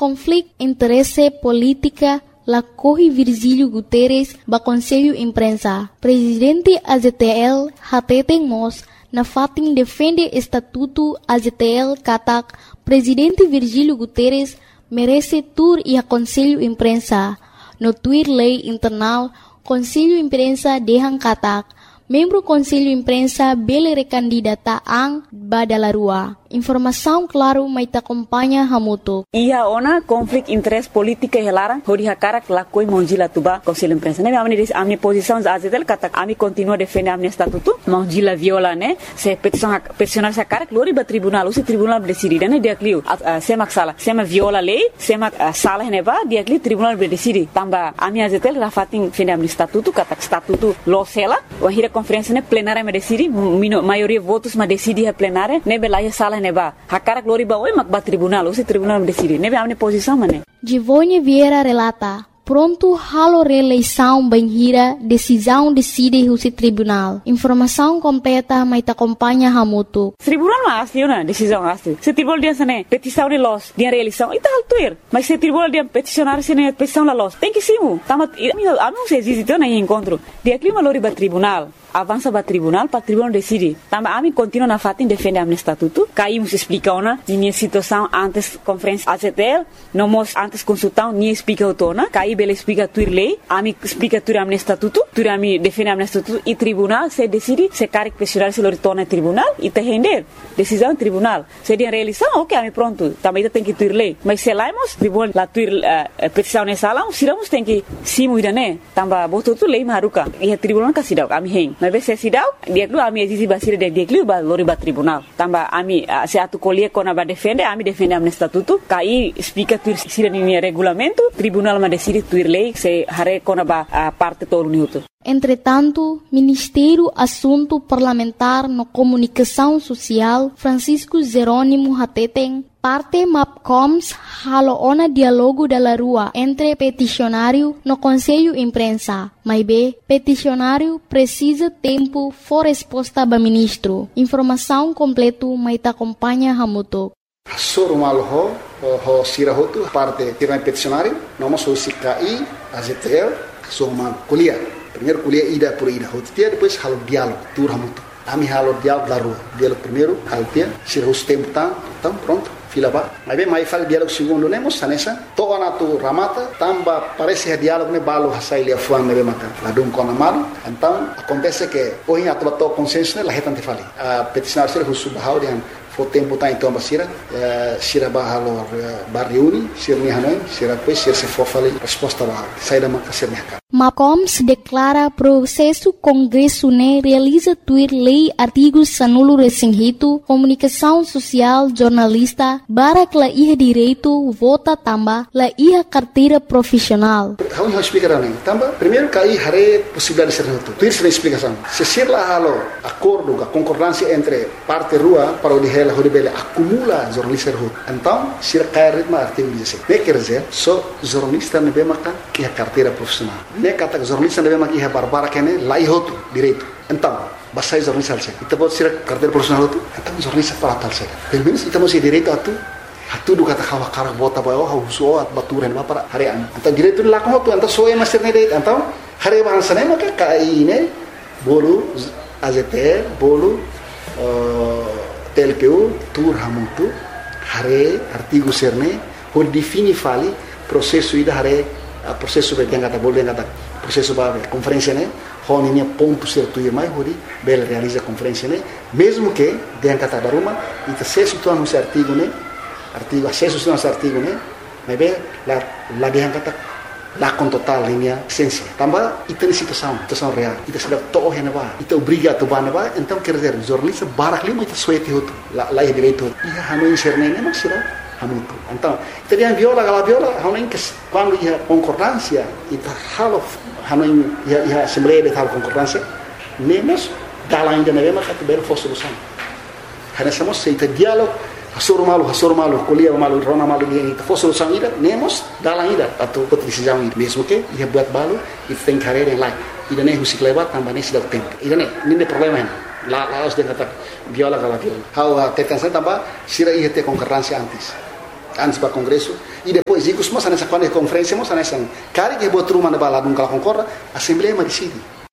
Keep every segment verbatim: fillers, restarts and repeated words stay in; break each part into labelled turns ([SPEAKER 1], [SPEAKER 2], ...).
[SPEAKER 1] conflito interesse política la corre Virgílio Guterres ba Conselho Imprensa. Presidente A Z T L Hateten Mos na fatin defende Estatuto A Z T L katak Presidente Virgílio Guterres merece tur e a Conselho Imprensa. No Twitter lei internal Conselho Imprensa dehang katak membro Conselho Imprensa bele recandidata ang Badalarua. Informação claro mai ta acompanha hamuto.
[SPEAKER 2] Ia ona conflict interest politika helara hori hakara lakoi monjila tuba Conselho Imprensa. Ne amni amni posição A Z T L kata ami continua defende amni estatuto monjila viola ne se petição peticionar sa cara glori ba tribunal usi tribunal decide ne dia kliu sema sala sema viola lei sema sala ne ba dia kliu tribunal decide tamba ami A Z T L rafatin defende amni estatuto kata estatuto lo sela o hira conferência ne plenária me decide maioria votos ma decide a plenária ne belaya sala neba hakara glori ba oi mak ba tribunal usi tribunal decide nebe amne posição mane
[SPEAKER 1] Givone Vieira relata pronto halo reeleição banhira decisão decide usi tribunal informação completa mai ta acompanha hamuto
[SPEAKER 2] tribunal mas na decisão asli se tribunal dia sane petição de los dia reeleição ita altuir mas se tribunal dia peticionar sene petição la los tem que simu tama ami se existe na encontro dia clima lori ba tribunal avança para tribunal, para tribunal decide. Também a mim continua na fatin defender a estatuto. Caímos explica ona, minha situação antes conferência A Z T L, não mos antes consultar, nem explica o tona. Caí bela explica tua lei, a mim explica tua a estatuto, tua a mim defende a estatuto e tribunal se decide se quer questionar se lo torna tribunal e te render decisão tribunal. Se de reeleição, ok, a mim pronto. Também tem que tua lei, mas se laimos tribunal la tua uh, petição nessa sala, se não tem que simu ida né. Também botou tu lei maruca e a tribunal casidau, a mim hen. Mas se sidau dia klu ami exisi basir de dia klu ba lori ba tribunal tamba ami se atu colher kona ba defende ami defende am estatuto kai explica tu sira ni regulamento tribunal ma decide tu lei se hare kona ba parte todo minuto.
[SPEAKER 1] Entretanto, Ministério Assunto Parlamentar no Comunicação Social Francisco Jerônimo Hateten parte MAPCOMS halo ona dialogo da rua entre peticionário no Conselho Imprensa. Mas bem, peticionário precisa tempo for resposta ba ministro. Informação completo mai ta acompanha hamuto.
[SPEAKER 3] Soro malho ho sirahotu parte tirana peticionário, nós somos C K I, A Z T L, somos kuliah. Primeiro kuliah ida por ida, hotia depois halo diálogo, tur hamuto. Ami halo diálogo da rua. Diálogo primeiro, haltia, sira os tempo tá, então pronto. Fila ba. Mas bem, mais fala diálogo segundo lemos, sanessa. Toa na tu ramata, tamba parece que diálogo ne balo hasai lia fuan ne maka. Ladum kona malu. Então acontece que hoje a tua consenso ne la retante fali. A peticionar ser husu bahau dian fo tempo tá então basira, sira bahalo barriuni, sira ni hanoi, sira depois sira se for fali resposta ba. Sai da maka ser mercado.
[SPEAKER 1] MAPCOMS declara processo Congresso ne realiza tuir lei artigos sanulo resinghito, comunicação social, jornalista, barak la iha direito, vota tamba, la iha carteira profissional.
[SPEAKER 3] Vamos explicar né? Tamba, primeiro cai hare possibilidade de ser noto. Tuir se explicação. Se ser lá halo acordo, a concordância entre parte rua para o de ela horibele acumula jornalista rua. Então, se cai ritmo artigo dezesseis. Ne quer dizer, só jornalista ne bem maka iha carteira profissional. Ne kata jornalista ne bem maka iha barbara kene la ihoto direito. Então, basai jornalista alse. Kita buat sira carteira profissional tu. Então jornalista para tal se. Pelo menos kita masih direito atu. Atu do kata kawa karak bota bawa hauso at baturan ba para harian. Então direito la ko tu então soe master ne direito. Então hari bahasa ne maka kai ne bolu A Z T L bolu T L P U tur hamutu hari artigo serne por defini fali processo ida hari processo be kata bolu kata processo ba conferência ne honinya ponto certo e mais hori bela realiza conferência ne mesmo que den kata daruma ita se situa no artigo ne artigo acesso no artigo ne mas bem la la den kata la com total linha essência também ita situação situação real ita sudah toh hena ba ita obriga tu ba ba então quer dizer jornalista barak lima ita suete hotu la la direito ia hanu inserne ne mas será hamutu então ita dia viola gala viola hanu que quando ia concordância ita halo hanu ia ia assembleia de tal concordância nemos dala ainda ne ma kat ber fo solução hana somos ita diálogo hasur malu hasur malu kuliah malu rona malu dia ita fo solução ida nemos dala ainda atau kot decisão ida mesmo que ia buat balu ita tem carreira em lá ida ne husik lewat tambah ne sudah tempo ida ne ini problema la la os dia kata viola gala viola how tekan saya tambah sira ia te concordância antes antes para o Congresso, e depois, isso, mas nessa quando é conferência, mas nessa, cara que botou uma bala, nunca concorda, a Assembleia decide.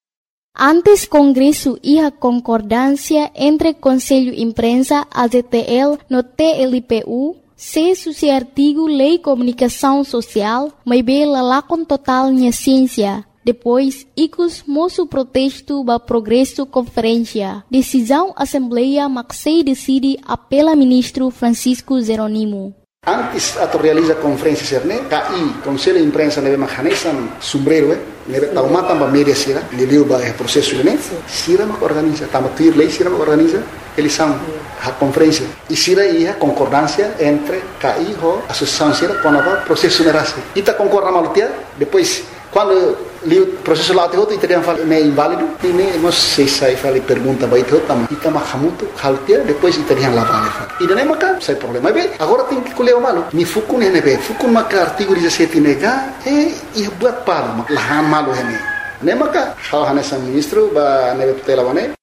[SPEAKER 1] Antes Congresso e a concordância entre Conselho Imprensa, A Z T L, no T L P U, se se artigo Lei Comunicação Social, mas bem lá com total minha ciência. Depois, icos moço protesto ba progresso conferência. Decisão Assembleia Maxei decide apela ministro Francisco Jeronimo.
[SPEAKER 3] Antes ato realiza conferência serne, K I, Conselho de Imprensa neve mahanesan sombreiro, neve tauma tamba media sira, leliu ba é processo ne, sira mak organiza, tamba tuir lei sira mak organiza, eles são a conferência. E sira ia concordância entre K I e associação sira com a processo nerase. Ita concorda malutia, depois quando o processo lá tem teriam falado é inválido, e nem nós sei sai fala pergunta vai ter também e tama hamuto haltia depois teriam lá vale e não é maca sai problema bem agora tem que colher o malo me fuku ne ne be fuku maca artigo dezessete nega é e buat palo lahan malo hene ne maca hal hanesa ministro ba neve tutela bone.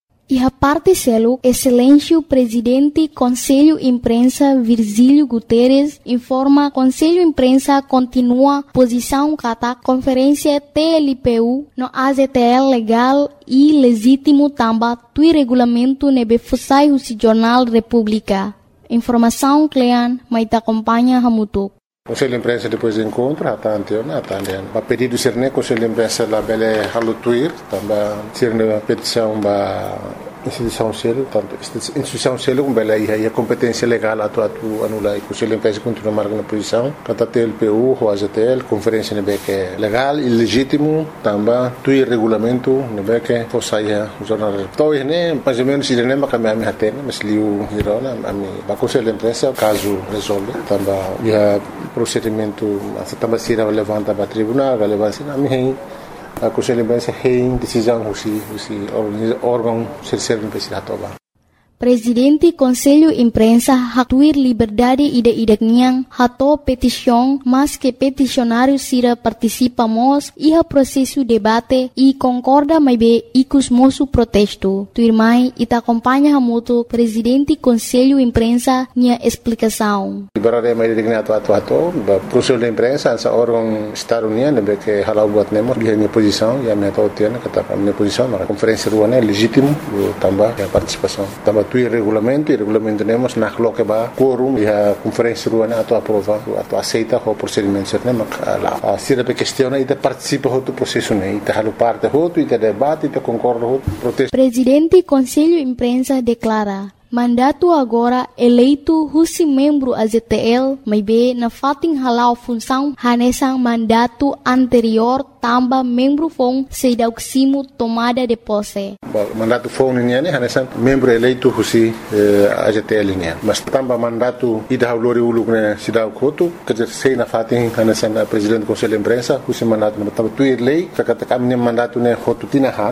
[SPEAKER 1] E a parte selo, excelência presidente Conselho Imprensa Virgílio Guterres informa Conselho Imprensa continua posição kata conferência T L P U no A Z T L legal e legítimo tamba tui regulamento nebe fusai o Jornal República. Informação Clean, mas acompanha Hamutuk.
[SPEAKER 4] Conselho de Imprensa depois do encontro, até anterior, até anterior. A pedido do Serne, Conselho de Imprensa lá bele halutuir, também Serne a petição da instituição selo, tanto instituição selo como bele aí a competência legal atu atu anula e Conselho de Imprensa continua marcando posição, kata T L P U, o A Z T L, conferência nebe que é legal e legítimo, também tui regulamento nebe que fosse aí o jornal. Então né, mais ou menos se nem mais kami hatena, mas liu hirona, ami ba Conselho de Imprensa caso resolve, também ia procedimento também se levanta para tribunal, relevância na minha a Conselho de Imprensa tem decisão se se órgão ser serve para toba.
[SPEAKER 1] Presidente Conselho Imprensa hatuir liberdade ide idekniang hato petição, mas que peticionário sira participamos e a processo debate e concorda mais bem icos moço protesto. Tuirmai ita acompanha hamuto Presidente Conselho Imprensa nia explicação.
[SPEAKER 4] Liberdade mais idekniang atu atu atu, Conselho de Imprensa essa órgão Estado União nebe que halau buat nemo dia minha posição e a minha tautiana kata minha posição na conferência ruana é legítimo também a participação também tu regulamento e regulamento temos na coloca ba quórum e a conferência ruana atu aprova atu aceita o procedimento certo mas lá a sira pe questiona e de participa do processo né e halu parte hoto e de debate e de concorda hoto protesto.
[SPEAKER 1] Presidente Conselho Imprensa declara mandato agora eleito husi membro A Z T L, mas bem na fating halau função hanesang mandato anterior tamba membro fong sedauksimo tomada de posse.
[SPEAKER 4] Mandato fong niya ni hanesang membro eleito husi A Z T L niya. Mas tamba mandato ida haulori uluk na sidaw koto kajer sei na fating hanesang presidente Conselho de Imprensa husi mandato na tamba tuir lei kakata kami mandato ne hotu tinahan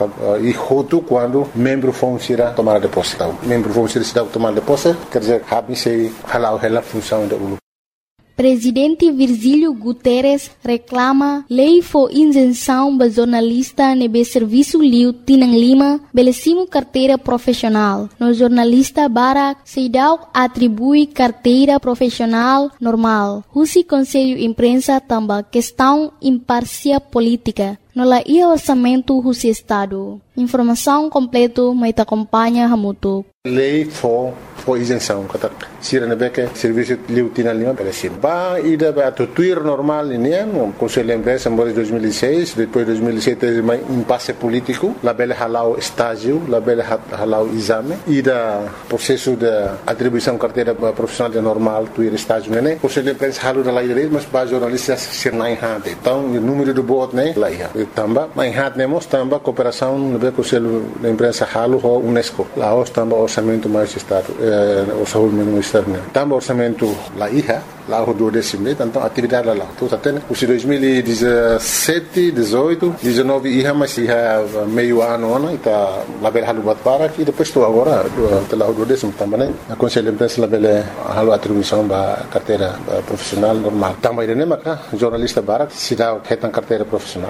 [SPEAKER 4] e hotu quando membro fong sira tomada de posse. Vamos ser cidade tomar de posse, quer dizer, habis se halau hela função da ulu.
[SPEAKER 1] Presidente Virgílio Guterres reclama lei for isenção ba jornalista nebe serviço liu Tinang Lima belecimo carteira profissional. No jornalista Barak Seidau atribui carteira profissional normal. Husi Conselho Imprensa tamba questão imparcial política. No la ia orçamento husi Estado. Informação completo mas acompanha Hamutu.
[SPEAKER 4] Lei for for isenção kata sira nebe que serviço liu Tinang Lima belecimo. Ba ida ba tuir normal ini no Conselho de Imprensa em dois mil e seis, depois dois mil e sete mais impasse político, la bele halau estágio, la bele halau exame, ida processo de atribuição carteira profissional de normal tuir estágio né. Conselho de Imprensa halu da lei direito, mas ba jornalistas ser na enhate. Então o número do voto né lá ia. Tamba, mas enhate nemos tamba cooperação no Conselho de Imprensa halu ho UNESCO. Lá os tamba orçamento mais estado, orçamento mais externo. Tamba orçamento lá ia. Lá o do décimo, então atividade lá. Então até os dois mil e dezessete, dezoito, dezenove ia mas ia meio ano ano está lá bela halu bat para e depois estou agora do lá o do décimo também né. A Conselho de Imprensa lá bela halu atribuição da carteira profissional normal. Também né mas jornalista barat se dá retan carteira profissional e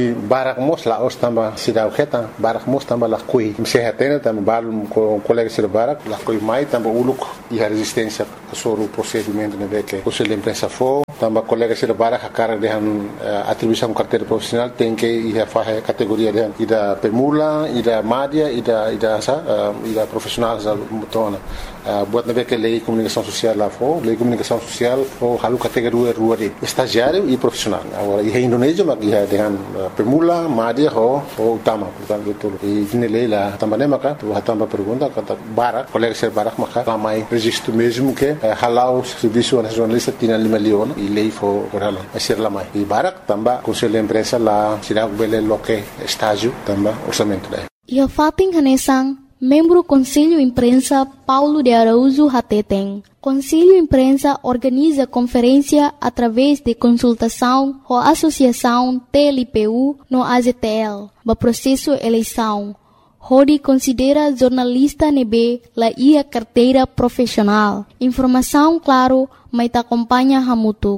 [SPEAKER 4] e barak mos la os tamba sidau kheta barak mos tamba la kui mse hatena tamba balum com colega sir barak la kui mai tamba uluk e a resistência sobre o procedimento né que o se imprensa fo tamba colega sir barak a cara de uh, atribuição carteira profissional tem que ir a fazer categoria de ida pemula ida madia ida ida sa uh, ida profissional za motona uh, buat nabe que lei comunicação social lá fo lei comunicação social fo halu categoria rua de estagiário e profissional agora e Indonésia mas ia dengan uh, pemula madia ho ho utama portanto betul e ini lei lá tamba ne maka tu tamba pergunta kata barak colega sir barak maka ramai registro mesmo que uh, halau serviço nacionalista tinha lima leon e lei fo por hala ser lá mai e barak tamba conselho de imprensa lá será bele loque estágio tamba orçamento daí
[SPEAKER 1] e a fatin hanesang membro Conselho Imprensa Paulo de Araújo Hateteng. Conselho Imprensa organiza conferência através de consultação com a Associação T L P U no A Z T L, no processo eleição. Rodi considera jornalista nebe la ia carteira profissional. Informação claro, mas te acompanha hamutu.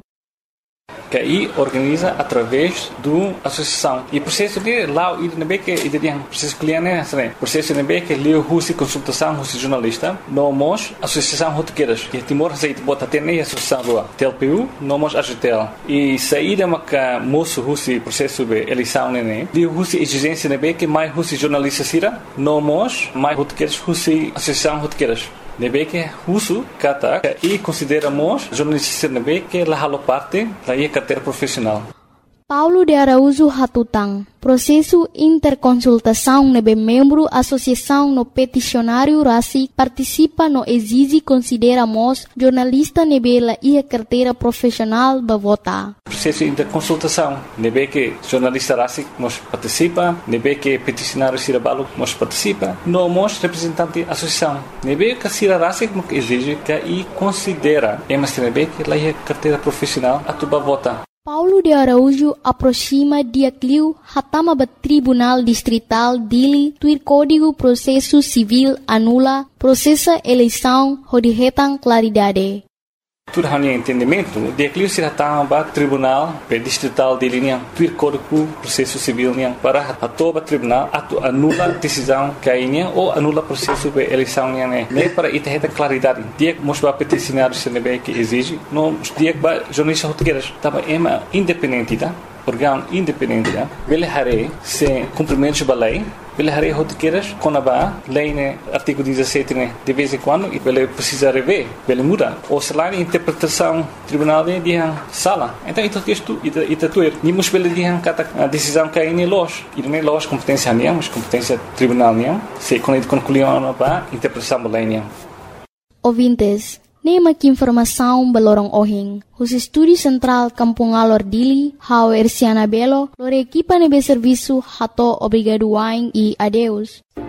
[SPEAKER 5] Que aí organiza através do associação e processo de lá e também que ele tem processo cliente né processo também que leu russo consultação russo jornalista no mos associação rotequeiras que Timor aceita bota ter nem associação lá T L P U no mos A G T L e saída maca moço russo processo de eleição né de russo exigência também que mais russo jornalista sira no mos mais rotequeiras russo associação rotequeiras nebe que russo kata e consideramos jornalista nebe que la halo parte da ia carteira profissional.
[SPEAKER 1] Paulo de Araújo Hatutang, processo interconsultação nebe membro associação no peticionário Rasi participa no exige consideramos jornalista nebe la ia carteira profissional ba vota.
[SPEAKER 5] Processo interconsultação nebe que jornalista Rasi nos participa, nebe que peticionário Sirabalo nos participa, no mos representante associação nebe que Sira Rasi nos exige que e considera emas nebe que la ia carteira profissional atuba vota.
[SPEAKER 1] Paulo de Araújo aproxima dia cliu hatama ba Tribunal Distrital Dili tuir Código Processo Civil anula processa eleição hodihetang claridade.
[SPEAKER 5] Tudo hanya entendimento, dia cliu se hatama ba Tribunal Distrital Dili niang tuir Código Processo Civil niang para atoba tribunal atu anula decisão kainya ou anula processo de eleição niang ne ne para itaheta claridade. Dia mos ba peticionário se nebe que exige no dia ba jornalista rotequeiras tava ema independente tá órgão independente tá vele hare se cumprimento da lei vele hare rotequeiras quando ba lei né artigo dezessete né de vez em quando e vele precisa rever vele muda ou se lá interpretação tribunal de dia sala então isso texto ita ita tuer ni mos vele dia kata a decisão que aí los e nem los competência nem mas competência tribunal nem se quando concluiu ba interpretação da lei nem
[SPEAKER 1] ouvintes nema que informação balorong ohing. Os estúdio central Kampung Alor Dili, hao Ersiana Belo, lore equipa nebe serviço hato obrigado wain e adeus.